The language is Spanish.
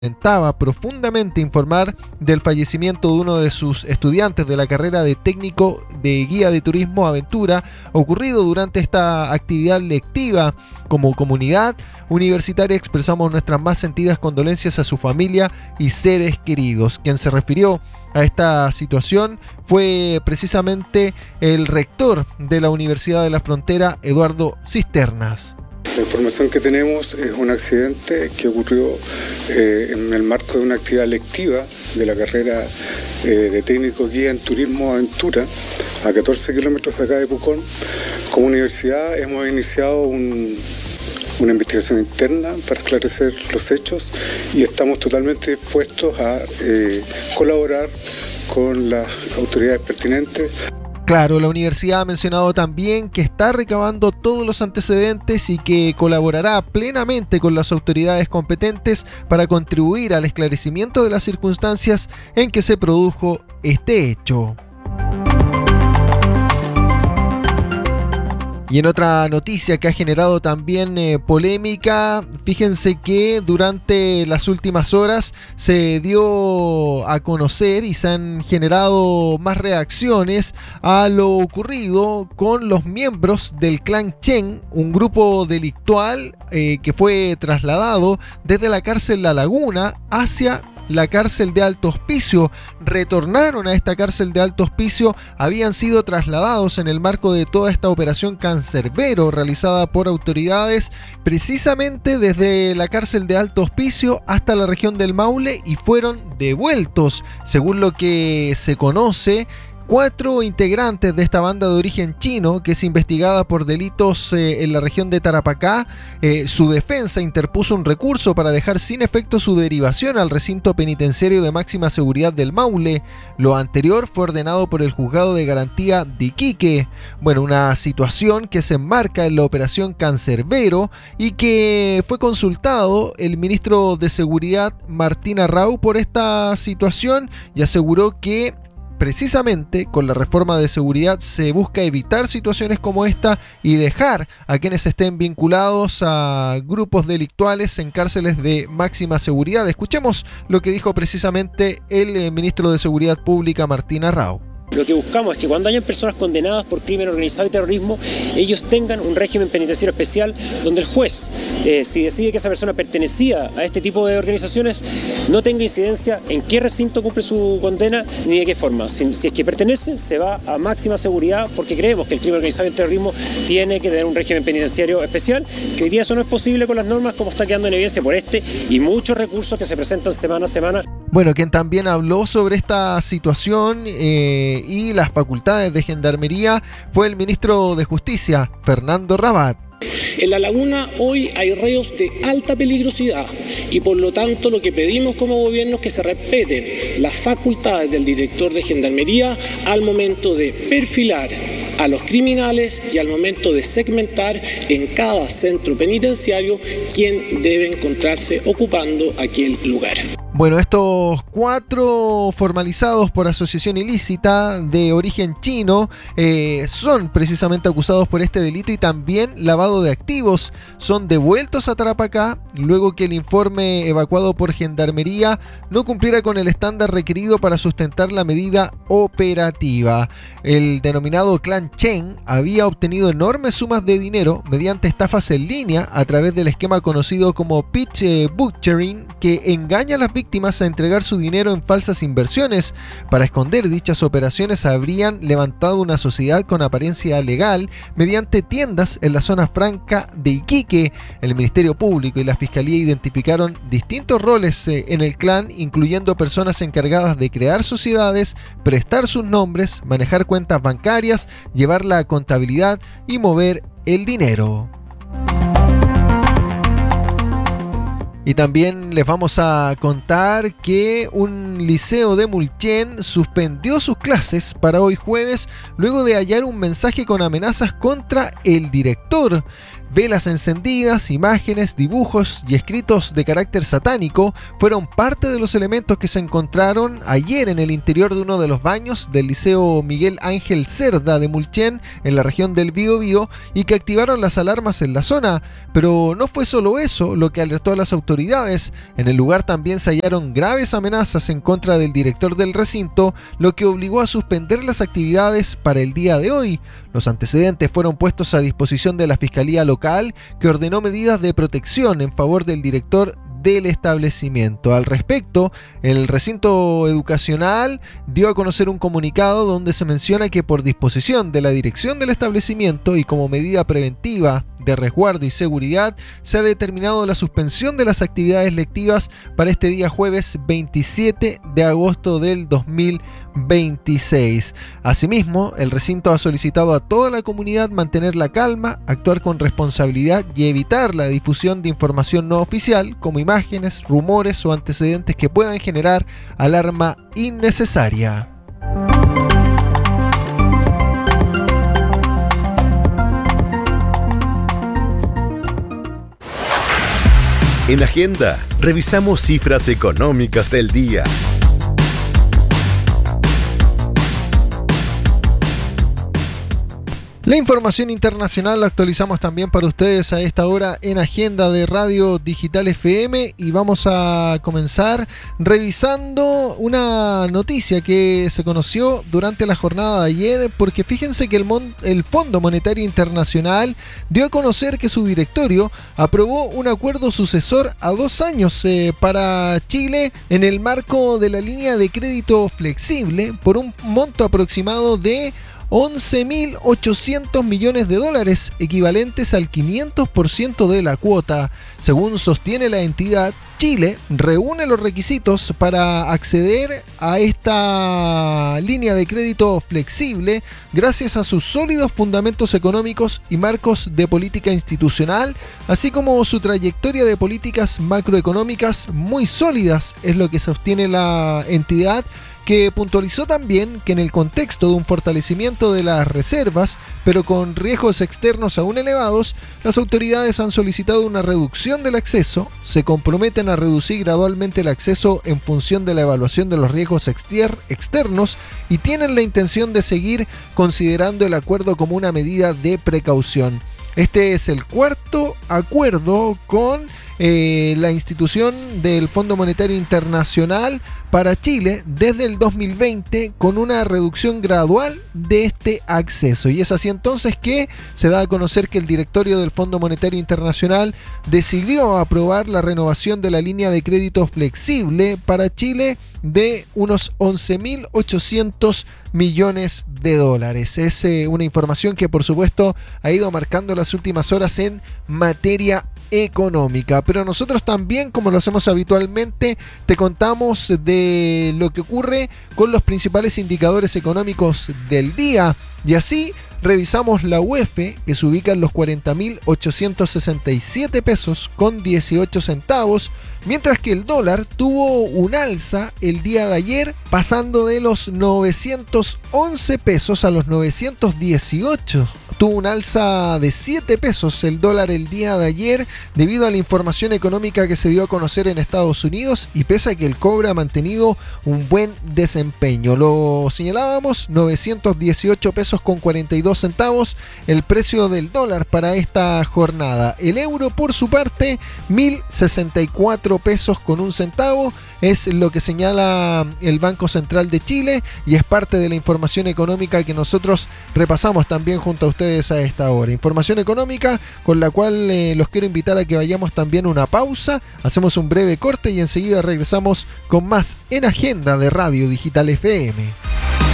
lamentaba profundamente informar del fallecimiento de uno de sus estudiantes de la carrera de técnico de guía de turismo aventura ocurrido durante esta actividad lectiva. Como comunidad universitaria expresamos nuestras más sentidas condolencias a su familia y seres queridos. Quien se refirió a esta situación fue precisamente el rector de la Universidad de la Frontera, Eduardo Cisternas. La información que tenemos es un accidente que ocurrió en el marco de una actividad lectiva de la carrera de técnico guía en turismo aventura a 14 kilómetros de acá de Pucón. Como universidad hemos iniciado una investigación interna para esclarecer los hechos y estamos totalmente dispuestos a colaborar con las autoridades pertinentes. Claro, la universidad ha mencionado también que está recabando todos los antecedentes y que colaborará plenamente con las autoridades competentes para contribuir al esclarecimiento de las circunstancias en que se produjo este hecho. Y en otra noticia que ha generado también polémica, fíjense que durante las últimas horas se dio a conocer y se han generado más reacciones a lo ocurrido con los miembros del clan Chen, un grupo delictual que fue trasladado desde la cárcel La Laguna hacia la cárcel de Alto Hospicio. Retornaron a esta cárcel de Alto Hospicio, habían sido trasladados en el marco de toda esta operación Cancerbero realizada por autoridades precisamente desde la cárcel de Alto Hospicio hasta la región del Maule y fueron devueltos, según lo que se conoce. 4 integrantes de esta banda de origen chino, que es investigada por delitos en la región de Tarapacá, su defensa interpuso un recurso para dejar sin efecto su derivación al recinto penitenciario de máxima seguridad del Maule. Lo anterior fue ordenado por el Juzgado de Garantía de Iquique. Bueno, una situación que se enmarca en la operación Cancerbero y que fue consultado el ministro de Seguridad, Martín Arrau, por esta situación y aseguró que precisamente con la reforma de seguridad se busca evitar situaciones como esta y dejar a quienes estén vinculados a grupos delictuales en cárceles de máxima seguridad. Escuchemos lo que dijo precisamente el ministro de Seguridad Pública, Martín Arrau. Lo que buscamos es que cuando hayan personas condenadas por crimen organizado y terrorismo, ellos tengan un régimen penitenciario especial donde el juez, si decide que esa persona pertenecía a este tipo de organizaciones, no tenga incidencia en qué recinto cumple su condena ni de qué forma. Si es que pertenece, se va a máxima seguridad porque creemos que el crimen organizado y el terrorismo tiene que tener un régimen penitenciario especial, que hoy día eso no es posible con las normas como está quedando en evidencia por este y muchos recursos que se presentan semana a semana. Bueno, quien también habló sobre esta situación y las facultades de gendarmería fue el ministro de Justicia, Fernando Rabat. En La Laguna hoy hay reos de alta peligrosidad y por lo tanto lo que pedimos como gobierno es que se respeten las facultades del director de gendarmería al momento de perfilar a los criminales y al momento de segmentar en cada centro penitenciario quién debe encontrarse ocupando aquel lugar. Bueno, estos 4 formalizados por asociación ilícita de origen chino son precisamente acusados por este delito y también lavado de activos. Son devueltos a Tarapacá luego que el informe evacuado por Gendarmería no cumpliera con el estándar requerido para sustentar la medida operativa. El denominado clan Chen había obtenido enormes sumas de dinero mediante estafas en línea a través del esquema conocido como pitch butchering, que engaña a las víctimas a entregar su dinero en falsas inversiones. Para esconder dichas operaciones habrían levantado una sociedad con apariencia legal mediante tiendas en la zona franca de Iquique. El Ministerio Público y la Fiscalía identificaron distintos roles en el clan, incluyendo personas encargadas de crear sociedades, prestar sus nombres, manejar cuentas bancarias, llevar la contabilidad y mover el dinero. Y también les vamos a contar que un liceo de Mulchen suspendió sus clases para hoy jueves luego de hallar un mensaje con amenazas contra el director. Velas encendidas, imágenes, dibujos y escritos de carácter satánico fueron parte de los elementos que se encontraron ayer en el interior de uno de los baños del Liceo Miguel Ángel Cerda de Mulchen, en la región del Biobío, y que activaron las alarmas en la zona. Pero no fue solo eso lo que alertó a las autoridades. En el lugar también se hallaron graves amenazas en contra del director del recinto, lo que obligó a suspender las actividades para el día de hoy. Los antecedentes fueron puestos a disposición de la Fiscalía Local, que ordenó medidas de protección en favor del director del establecimiento. Al respecto, el recinto educacional dio a conocer un comunicado donde se menciona que por disposición de la dirección del establecimiento y como medida preventiva de resguardo y seguridad, se ha determinado la suspensión de las actividades lectivas para este día jueves 27 de agosto del 2026. Asimismo, el recinto ha solicitado a toda la comunidad mantener la calma, actuar con responsabilidad y evitar la difusión de información no oficial, como imágenes, rumores o antecedentes que puedan generar alarma innecesaria. En Agenda, revisamos cifras económicas del día. La información internacional la actualizamos también para ustedes a esta hora en Agenda de Radio Digital FM, y vamos a comenzar revisando una noticia que se conoció durante la jornada de ayer, porque fíjense que el Fondo Monetario Internacional dio a conocer que su directorio aprobó un acuerdo sucesor a 2 años para Chile en el marco de la línea de crédito flexible por un monto aproximado de 11.800 millones de dólares, equivalentes al 500% de la cuota. Según sostiene la entidad, Chile reúne los requisitos para acceder a esta línea de crédito flexible gracias a sus sólidos fundamentos económicos y marcos de política institucional, así como su trayectoria de políticas macroeconómicas muy sólidas, es lo que sostiene la entidad, que puntualizó también que en el contexto de un fortalecimiento de las reservas, pero con riesgos externos aún elevados, las autoridades han solicitado una reducción del acceso, se comprometen a reducir gradualmente el acceso en función de la evaluación de los riesgos externos y tienen la intención de seguir considerando el acuerdo como una medida de precaución. Este es el cuarto acuerdo con la institución del Fondo Monetario Internacional para Chile desde el 2020, con una reducción gradual de este acceso. Y es así entonces que se da a conocer que el directorio del Fondo Monetario Internacional decidió aprobar la renovación de la línea de crédito flexible para Chile de unos 11.800 millones de dólares. Es una información que por supuesto ha ido marcando las últimas horas en materia económica, pero nosotros también, como lo hacemos habitualmente, te contamos de lo que ocurre con los principales indicadores económicos del día, y así revisamos la UEF, que se ubica en los 40.867 pesos con 18 centavos, mientras que el dólar tuvo un alza el día de ayer, pasando de los 911 pesos a los 918. Tuvo un alza de 7 pesos el dólar el día de ayer debido a la información económica que se dio a conocer en Estados Unidos, y pese a que el cobre ha mantenido un buen desempeño. Lo señalábamos, 918 pesos con 42 centavos el precio del dólar para esta jornada. El euro, por su parte, 1.064 pesos con un centavo, es lo que señala el Banco Central de Chile, y es parte de la información económica que nosotros repasamos también junto a ustedes a esta hora. Información económica con la cual los quiero invitar a que vayamos también a una pausa, hacemos un breve corte y enseguida regresamos con más en Agenda de Radio Digital FM.